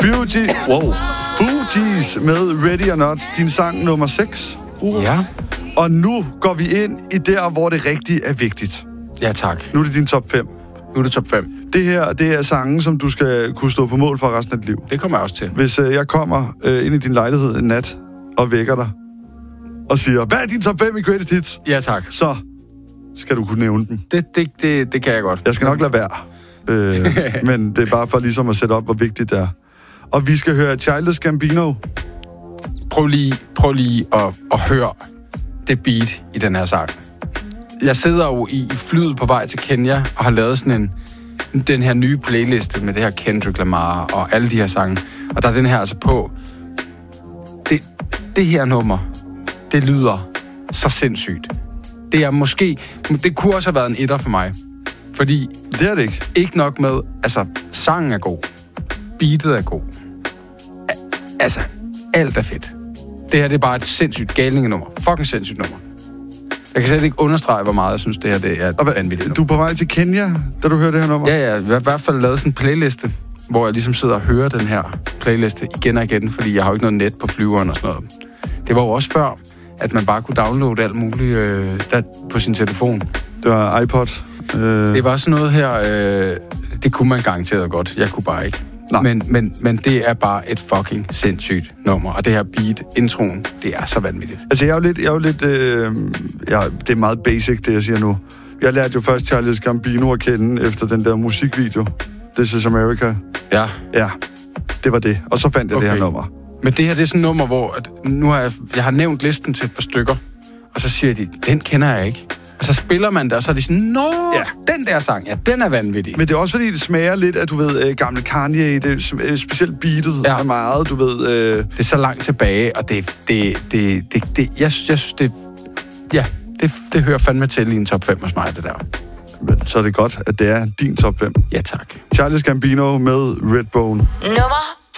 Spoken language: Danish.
Fugees med Ready or Not, din sang nummer 6. Ja. Og nu går vi ind i der, hvor det rigtig er vigtigt. Ja, tak. Nu er det din top 5. Nu er det top 5. Det her, det er sange, som du skal kunne stå på mål for resten af dit liv. Det kommer jeg også til. Hvis jeg kommer ind i din lejlighed en nat og vækker dig og siger, hvad er din top 5 i Greatest Hits? Ja, tak. Så skal du kunne nævne den. Det kan jeg godt. Jeg skal nok lade være. Men det er bare for ligesom at sætte op, hvor vigtigt det er. Og vi skal høre Childish Gambino. Prøv lige at høre det beat i den her sang. Jeg sidder jo i flyet på vej til Kenya og har lavet sådan den her nye playliste med det her Kendrick Lamar og alle de her sange. Og der er den her altså på. Det her nummer, det lyder så sindssygt. Det er måske... Det kunne også have været en etter for mig. Fordi... Det er det ikke. Ikke nok med... Altså, sangen er god. Beatet er god. Altså, alt er fedt. Det her, det er bare et sindssygt galningenummer. Fucking sindssygt nummer. Jeg kan slet ikke understrege, hvor meget jeg synes, det her det er et vanvittigt. Du er på vej til Kenya, da du hører det her nummer? Ja. Jeg har i hvert fald lavet sådan en playliste, hvor jeg ligesom sidder og hører den her playliste igen og igen, fordi jeg har jo ikke noget net på flyveren og sådan noget. Det var jo også før, at man bare kunne downloade alt muligt på sin telefon. Det var iPod. Det var sådan noget her, det kunne man garanteret godt. Jeg kunne bare ikke. Men det er bare et fucking sindssygt nummer. Og det her beat, introen, det er så vanvittigt. Altså, jeg er jo lidt det er meget basic, det jeg siger nu. Jeg lærte jo først Childish Gambino at kende efter den der musikvideo. This is America. Ja. Ja, det var det. Og så fandt jeg det her nummer. Men det her, det er sådan et nummer, hvor nu har jeg har nævnt listen til et par stykker, og så siger de, den kender jeg ikke. Og så spiller man der, og så er de sådan, den der sang, ja, den er vanvittig. Men det er også fordi, det smager lidt af, du ved, gamle Kanye, det er specielt beatet er meget, du ved... Det er så langt tilbage, og jeg synes, det hører fandme til i en top 5 hos mig, det der. Men så er det godt, at det er din top 5. Ja, tak. Childish Gambino med Redbone. Nummer